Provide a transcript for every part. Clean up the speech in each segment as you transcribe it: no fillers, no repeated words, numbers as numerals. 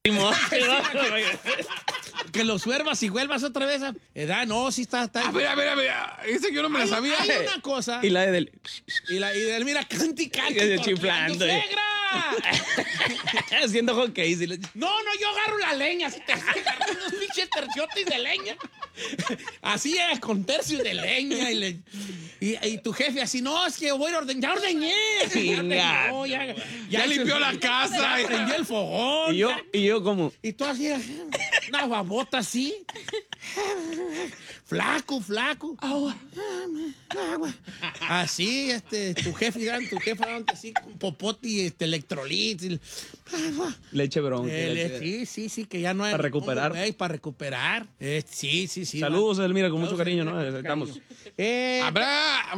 Que lo suervas y vuelvas otra vez. No, sí está. A ver. Ese yo no me la sabía. Hay una cosa. Y la de Y del mira, cante. chiflando. ¡Suegra! Haciendo hockey. No, yo agarro la leña. Si te agarro unos pinches terciotes de leña. Así es, con tercios de leña. Y tu jefe así, no, es que voy a ordeñar. Ya ordeñé. Ya limpió la casa. Ya prendí el fogón. Y yo como... Y tú así, una babota así. Flaco. Agua. Así, tu jefe así, con popote y electrolit. Leche bronca. Sí, que ya no hay. Para recuperar. Para recuperar. Sí. Saludos, Elmira, con mucho cariño, ¿no? Estamos. ¿Habrá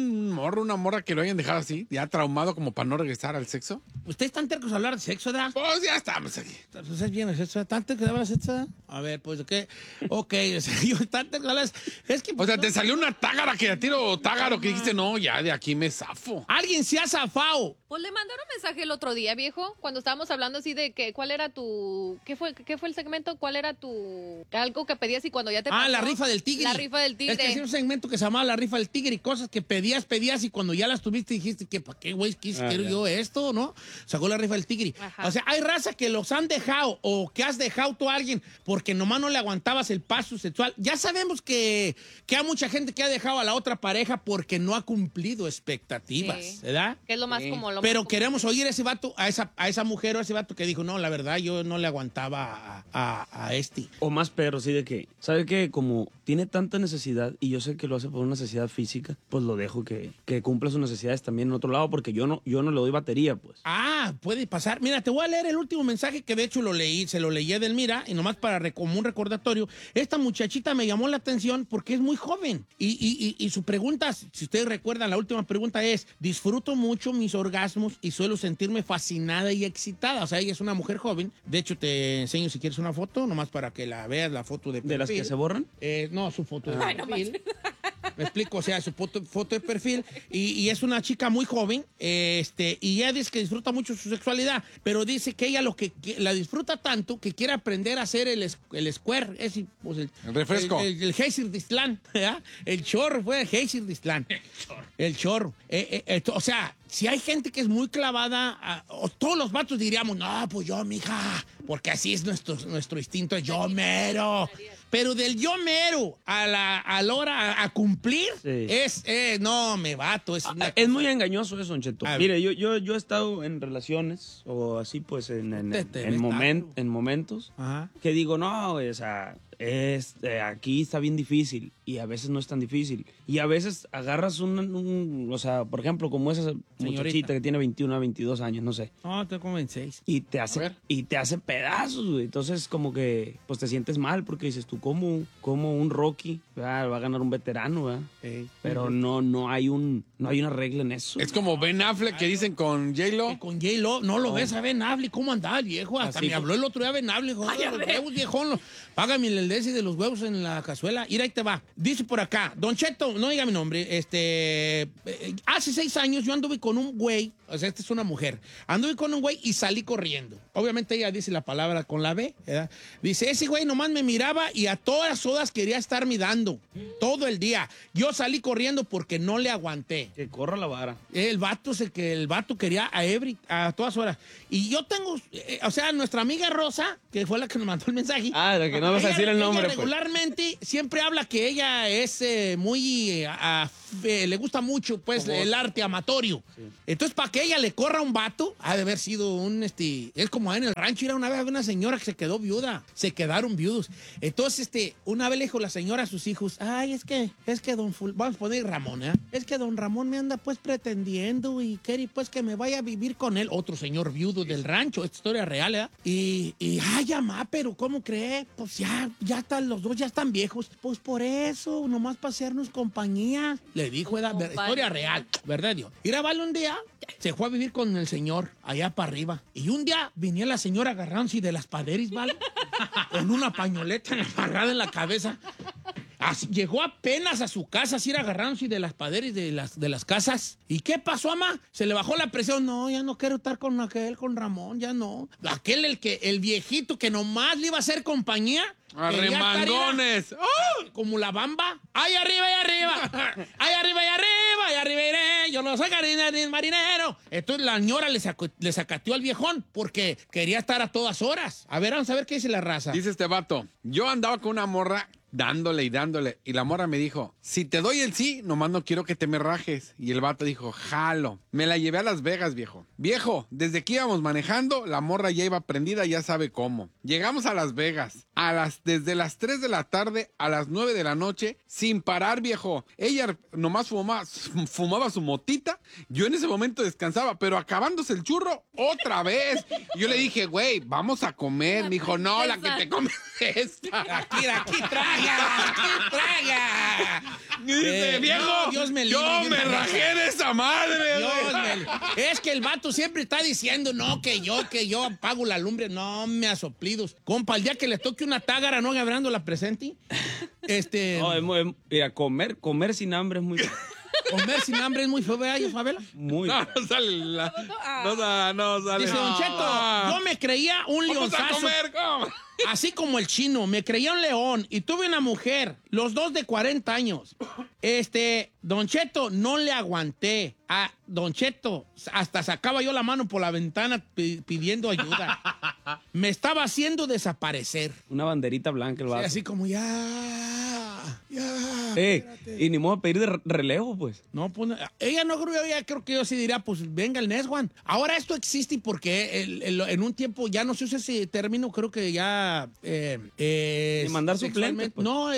una morra que lo hayan dejado así, ya traumado como para no regresar al sexo? ¿Ustedes están tercos a hablar de sexo, ¿verdad? Pues ya estamos aquí. ¿Ustedes bien el sexo? ¿Están tercos a hablar de sexo? A ver, pues, ¿qué? Ok, yo están tercos a hablar de... Es que... O sea, te salió una tágara que a tiro tágaro que dijiste, no, ya de aquí me zafo. Alguien se ha zafado. Pues le mandaron mensaje el otro día, viejo, cuando estábamos hablando así de que cuál era tu... ¿Qué fue el segmento? ¿Cuál era tu... algo que pedías y cuando ya te pasó? La rifa del tigre. La rifa del tigre. Es que hacía un segmento que se llamaba la rifa del tigre y cosas que pedías y cuando ya las tuviste dijiste que ¿para qué, güey? ¿Quiero yo esto, no? Sacó la rifa del tigre. Ajá. O sea, hay raza que los han dejado o que has dejado tú a alguien porque nomás no le aguantabas el paso sexual. Ya sabemos que hay mucha gente que ha dejado a la otra pareja porque no ha cumplido expectativas, Sí. ¿verdad? Que es lo más como lo Pero más queremos oír a ese vato, a esa mujer o a ese vato que dijo, no, la verdad, yo no le aguantaba a este. O más perro, sí, de que, ¿sabe qué? Como tiene tanta necesidad y yo sé que lo hace por una necesidad física, pues lo dejo que cumpla sus necesidades también en otro lado porque yo no le doy batería, pues. Puede pasar. Mira, te voy a leer el último mensaje que de hecho se lo leí a Edelmira y nomás como un recordatorio. Esta muchachita me llamó la atención porque es muy joven y su pregunta, si ustedes recuerdan, la última pregunta es, disfruto mucho mis orgasmos y suelo sentirme fascinada y excitada. O sea, ella es una mujer joven. De hecho, te enseño si quieres una foto, nomás para que la veas, la foto de perfil. ¿De las que se borran? No, su foto de perfil. Me explico, o sea, su foto de perfil y es una chica muy joven, y ella dice que disfruta mucho su sexualidad, pero dice que ella la disfruta tanto que quiere aprender a hacer el square, pues el refresco. El Geysir de Islán, ¿verdad? El chorro fue el Geysir de Islán. El chorro. O sea, si hay gente que es muy clavada, o todos los vatos diríamos, no, pues yo, mija, porque así es nuestro instinto, es yo mero. Pero del yo mero a la hora a cumplir, sí. No, me vato. Es muy engañoso eso, Don Cheto. Mire, yo he estado en relaciones, o así pues, en momentos, Ajá. que digo, no, o sea, aquí está bien difícil, y a veces no es tan difícil. Y a veces agarras o sea, por ejemplo, como esa muchachita que tiene 21 a 22 años, no sé. No, tengo como 26. Y te hace pedazos, güey. Entonces, como que, pues te sientes mal porque dices tú, como un Rocky, ¿verdad? Va a ganar un veterano, ¿verdad? Pero no hay una regla en eso. Es como Ben Affleck que dicen con J-Lo. Con J-Lo, no lo ves a Ben Affleck, ¿cómo andaba el viejo? Hasta Así me habló el otro día Ben Affleck, los huevos, viejón, págame el desi de los huevos en la cazuela. Mira, ahí te va. Dice por acá, Don Cheto, no diga mi nombre, hace 6 años yo anduve con un güey, o sea, esta es una mujer, anduve con un güey y salí corriendo. Obviamente ella dice la palabra con la B, ¿verdad? Dice, ese güey nomás me miraba y a todas horas quería estarme dando, todo el día. Yo salí corriendo porque no le aguanté. Que corra la vara. El vato quería a todas horas. Y yo tengo, o sea, nuestra amiga Rosa, que fue la que nos mandó el mensaje. La que no vas a decir el nombre. Ella regularmente siempre habla que ella es muy, le gusta mucho, pues, el arte amatorio. Sí. Entonces, para que ella le corra a un vato, ha de haber sido es como en el rancho, era una vez una señora que se quedó viuda, se quedaron viudos. Entonces, una vez le dijo la señora a sus hijos, ay, es que vamos a poner Ramón, ¿eh? Es que don Ramón me anda, pues, pretendiendo y quiere, pues, que me vaya a vivir con él. Otro señor viudo del rancho, esta historia real, ¿eh? Ay, mamá, pero ¿cómo cree? Pues ya están, los dos ya están viejos. Pues por eso, nomás para hacernos compañía. Le dijo, historia real, ¿verdad, Dios? Vale, un día se fue a vivir con el señor allá para arriba. Y un día venía la señora agarrándose de las paderis, ¿vale? Con una pañoleta amarrada en la cabeza. Llegó apenas a su casa, así agarrándose de las paredes de las casas. ¿Y qué pasó, mamá? Se le bajó la presión. No, ya no quiero estar con con Ramón, ya no. El viejito que nomás le iba a hacer compañía. ¡Arremangones! ¡Oh! Como la bamba. ¡Ay, arriba, ay, arriba! ¡Ay, arriba, ay, arriba! ¡Ay, arriba iré! Yo no soy marinero. Entonces la señora le sacateó al viejón porque quería estar a todas horas. A ver, vamos a ver qué dice la raza. Dice este vato, yo andaba con una morra dándole y dándole. Y la morra me dijo, si te doy el sí, nomás no quiero que te me rajes. Y el vato dijo, jalo. Me la llevé a Las Vegas, viejo. Viejo, desde que íbamos manejando, la morra ya iba prendida, ya sabe cómo. Llegamos a Las Vegas, desde las 3 de la tarde a las 9 de la noche, sin parar, viejo. Ella nomás fumaba su motita. Yo en ese momento descansaba, pero acabándose el churro, otra vez. Y yo le dije, güey, vamos a comer. Me dijo, no, la que te comes es esta. Aquí traga. Dice, viejo, no, Dios me libre, yo me rajé de esa madre. Es que el vato siempre está diciendo, no, que yo apago la lumbre. No, me asoplidos. Compa, el día que le toque una tágara, ¿no? Abriendo la presente. No, mira, comer sin hambre es muy... Comer sin hambre es muy feo, ¿verdad, Fabela? Muy No sale. No sale. Dice Don Cheto, yo me creía un Vamos a leonzazo. comer, ¿cómo? Así como el chino, me creía un león y tuve una mujer, los dos de 40 años. Don Cheto, no le aguanté. A Don Cheto, hasta sacaba yo la mano por la ventana pidiendo ayuda. Me estaba haciendo desaparecer. Una banderita blanca el vato. Sí, así como ya. Y ni modo de pedir de relevo, pues. No, pues ella no creo que yo sí diría, pues venga el Neswan. Ahora esto existe porque en un tiempo ya no se usa ese término, creo que ya... Ni mandar suplente, pues. No,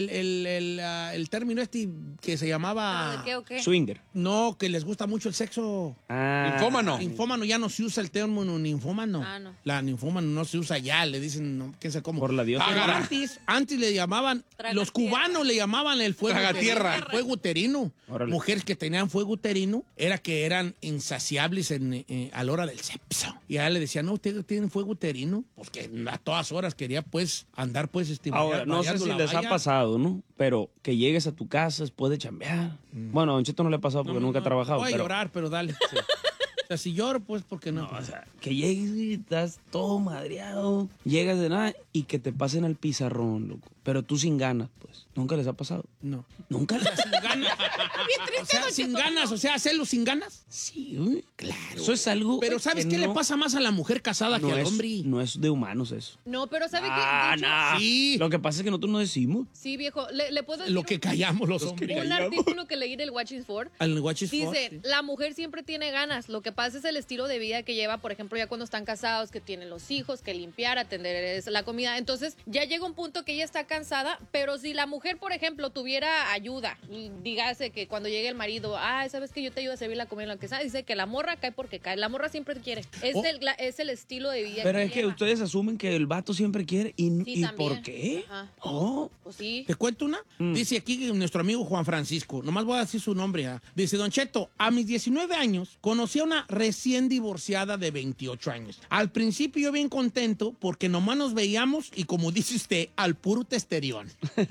el término que se llamaba... ¿Qué o qué? Swinger. No, que les gusta mucho el sexo. Infómano. Infómano, ya no se usa el término ninfómano. Ah, no. La ninfómano no se usa ya, le dicen, no, qué sé cómo. Por la diosa. Pero antes le llamaban, los cubanos le llamaban el fuego Tragatierra. uterino. El fuego uterino. Órale. Mujeres que tenían fuego uterino era que eran insaciables a la hora del sexo. Y a ella le decían, no, ustedes tienen fuego uterino. Porque a todas horas quería pues andar pues Ahora, no sé si les ha pasado, ¿no? Pero que llegues a tu casa después de chambear. Bueno, a Don Cheto no le ha pasado porque nunca ha trabajado. Voy a pero... llorar, pero dale. Sí. O sea, si lloro, pues, ¿por qué no? No, o sea, que llegues y estás todo madreado, llegas de nada y que te pasen al pizarrón, loco. Pero tú sin ganas, pues. ¿Nunca les ha pasado? No. ¿Nunca les ha Sin ganas. O sea, sin ganas, o sea, hacerlo sin ganas. Sí, güey. Claro. Eso es algo. Pero ¿sabes que qué le no- pasa más a la mujer casada no que al es- hombre? No es de humanos eso. No, pero ¿sabe qué? Ah, De hecho, no. Sí. Lo que pasa es que nosotros no decimos. Sí, viejo. ¿Le puedo decir Lo que callamos los hombres. un artículo que leí del Watching For? Al Watch is for, Dice, sí. la mujer siempre tiene ganas. Lo que pasa es el estilo de vida que lleva, por ejemplo, ya cuando están casados, que tienen los hijos, que limpiar, atender la comida. Entonces, ya llega un punto que ella está cansada, pero si la mujer, por ejemplo, tuviera ayuda, y dígase que cuando llegue el marido, ¿sabes que yo te ayudo a servir la comida, lo que sea? Dice que la morra cae porque cae. La morra siempre quiere. Es, Oh. es el estilo de vida Pero que es que lleva. ustedes asumen que el vato siempre quiere. ¿Y, Sí, ¿y también. por qué? Ajá. Oh. Pues sí. ¿Te cuento una? Dice aquí nuestro amigo Juan Francisco, nomás voy a decir su nombre. Dice, Don Cheto, a mis 19 años conocí a una recién divorciada de 28 años. Al principio yo bien contento porque nomás nos veíamos y como dice usted, al puro testerión.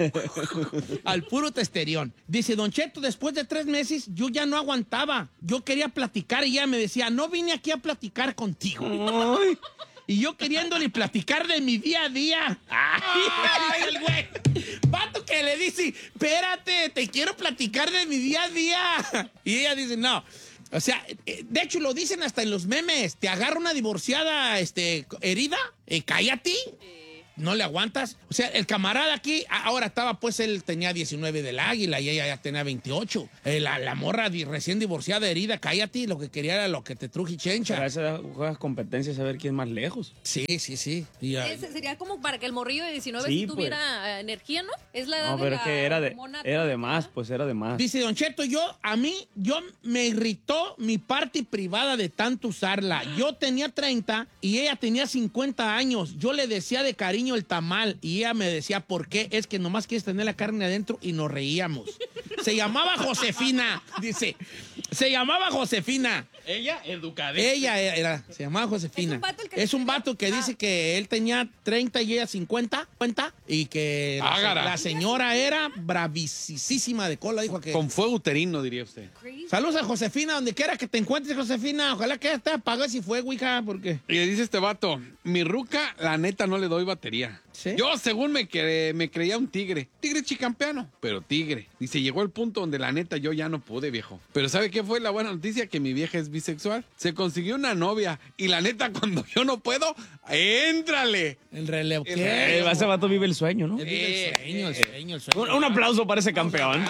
Al puro testerión. Dice, Don Cheto, después de 3 meses yo ya no aguantaba. Yo quería platicar y ella me decía, no vine aquí a platicar contigo. Ay. Y yo queriéndole platicar de mi día a día. ¡Ay! El güey. Vato que le dice, espérate, te quiero platicar de mi día a día. Y ella dice, no. O sea, de hecho lo dicen hasta en los memes. Te agarra una divorciada herida, cállate. No le aguantas. O sea, el camarada aquí, ahora estaba, pues él tenía 19 del Águila y ella ya tenía 28. La morra recién divorciada, herida, cállate. Lo que quería era lo que te truje Pero a chencha. veces juegas competencias a ver quién es más lejos. Sí. Y, Sería como para que el morrillo de 19 Sí, sí pues. tuviera energía, ¿no? Es la edad No, de pero la es que era hormona de tónica, más, ¿no? pues era de más. Dice Don Cheto, yo me irritó mi parte privada de tanto usarla. Yo tenía 30 y ella tenía 50 años. Yo le decía de cariño el tamal y ella me decía, ¿por qué? Es que nomás quieres tener la carne adentro y nos reíamos. Se llamaba Josefina, dice. Se llamaba Josefina. Ella, educadísima. Ella se llamaba Josefina. Es un vato que dice que él tenía 30 y ella 50, y que la señora era bravísima de cola, dijo que... Con fuego uterino, diría usted. Saludos a Josefina, donde quiera que te encuentres, Josefina. Ojalá que te apague si fuego, hija, porque... Y le dice este vato, mi ruca, la neta, no le doy batería. ¿Sí? Yo, según me creía un tigre chicampeano, pero tigre. Dice, llegó el punto donde la neta yo ya no pude, viejo. Pero ¿sabe qué fue la buena noticia? Que mi vieja es bisexual. Se consiguió una novia y la neta, cuando yo no puedo, ¡éntrale! El relevo. Ese vato vive el sueño, ¿no? Vive el sueño. Un aplauso para ese campeón.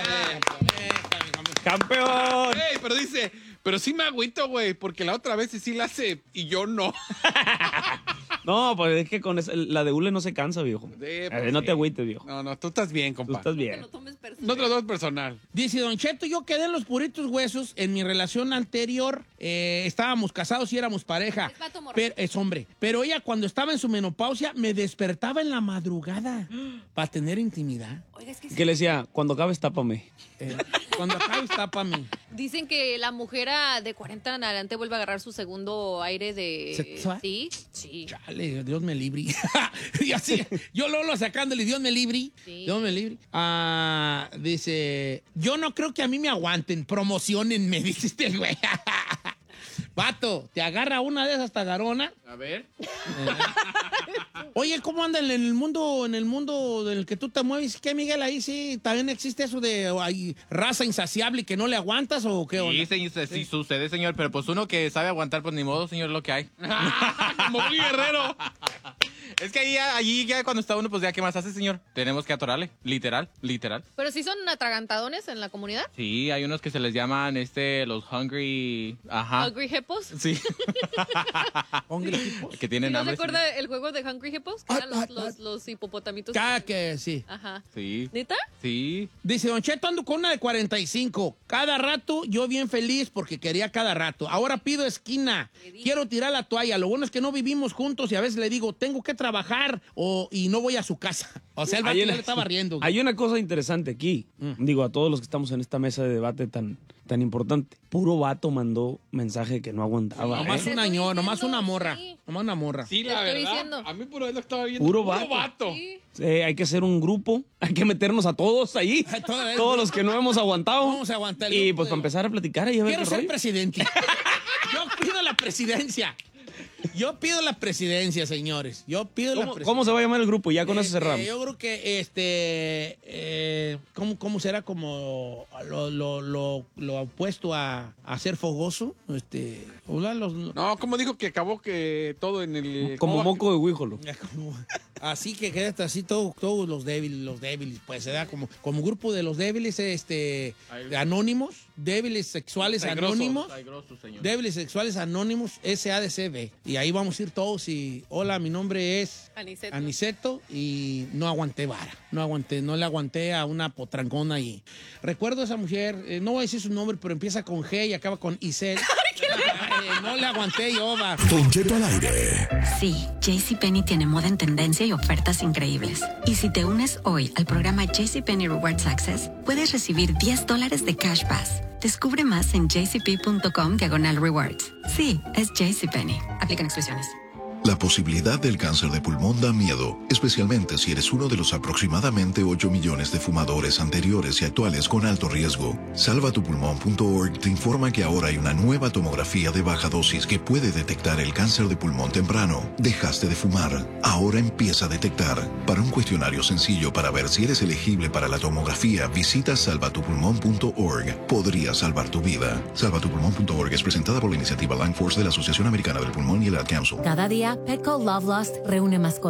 ¡Campeón! Ey, pero dice, pero sí me agüito, güey, porque la otra vez sí la hace y yo no. No, pues es que con la de hule no se cansa, viejo. No te agüites, viejo. No, tú estás bien, compa. Tú estás bien. No te lo tomes personal. Dice Don Cheto, yo quedé en los puritos huesos en mi relación anterior. Estábamos casados y éramos pareja. Es vato morro. Es hombre. Pero ella, cuando estaba en su menopausia, me despertaba en la madrugada para tener intimidad. Oiga, es que ¿Qué le decía? Cuando acabes, tápame. Cuando acabes, tápame. dicen que la mujer de 40 en adelante vuelve a agarrar su segundo aire de... ¿Sexual? Sí. Chale, Dios me libre. Y así, yo Lolo sacándole, Dios me libre. Sí. Dios me libre. Dice, yo no creo que a mí me aguanten, promocionenme, dice este güey. Vato, te agarra una de esas tagarona. A ver. Oye, ¿cómo anda en el mundo del que tú te mueves? ¿Qué, Miguel? Ahí sí, también existe eso de raza insaciable y que no le aguantas o qué onda. Sí, sucede, señor, pero pues uno que sabe aguantar, pues ni modo, señor, lo que hay. Como un guerrero. Es que allí ya cuando está uno, pues ya, ¿qué más hace, señor? Tenemos que atorarle, literal. Pero sí son atragantadones en la comunidad. Sí, hay unos que se les llaman los hungry... Ajá. Hungry Hippos. Sí. Hungry Hippos. Que tienen ¿No se hambre. acuerda el juego de Hungry Hippos? Que eran los hipopotamitos. Que sí. Ajá. Sí. ¿Neta? Sí. Dice, Don Cheto, ando con una de 45. Cada rato, yo bien feliz porque quería cada rato. Ahora pido esquina. Quiero tirar la toalla. Lo bueno es que no vivimos juntos y a veces le digo, tengo que trabajar y no voy a su casa. O sea, el vato ya le estaba riendo. Hay una cosa interesante aquí. Digo, a todos los que estamos en esta mesa de debate tan importante. Puro vato mandó mensaje que no aguantaba. Nomás Te un estoy año, nomás diciendo, una morra. sí. Nomás una morra. Sí, la Te estoy verdad. diciendo. A mí por ahí lo estaba viendo. Puro vato. Sí. Hay que hacer un grupo, hay que meternos a todos ahí. Todos los que no hemos aguantado. Vamos a aguantar el Y grupo pues de- para empezar a platicar y a ver Quiero qué ser rollo. presidente. Yo pido la presidencia. Yo pido la presidencia, señores. Yo pido la presidencia. ¿Cómo se va a llamar el grupo? Ya con eso cerramos. Yo creo que ¿cómo será como lo opuesto a ser fogoso? Hola, No, como dijo que acabó que todo en el... Como moco de huíjolo. así que queda así todos los débiles, pues se da como grupo de los débiles, anónimos, débiles sexuales anónimos. señor. Débiles sexuales anónimos, SADCB. Y ahí vamos a ir todos y hola, mi nombre es Aniceto. Aniceto y no aguanté vara. No le aguanté a una potrancona y recuerdo a esa mujer, no voy a decir su nombre, pero empieza con G y acaba con Isel. No le aguanté yo, va. Don Cheto al aire. Sí, JCPenney tiene moda en tendencia y ofertas increíbles. Y si te unes hoy al programa JCPenney Rewards Access, puedes recibir $10 de Cash Pass. Descubre más en jcp.com/rewards. Sí, es JCPenney. Aplican exclusiones. La posibilidad del cáncer de pulmón da miedo, especialmente si eres uno de los aproximadamente 8 millones de fumadores anteriores y actuales con alto riesgo. Salvatupulmón.org te informa que ahora hay una nueva tomografía de baja dosis que puede detectar el cáncer de pulmón temprano. Dejaste de fumar, ahora empieza a detectar. Para un cuestionario sencillo para ver si eres elegible para la tomografía, visita salvatupulmón.org. Podría salvar tu vida. Salvatupulmón.org es presentada por la iniciativa Lung Force de la Asociación Americana del Pulmón y el Ad Council. Cada día, Petco Love Lost reúne mascotas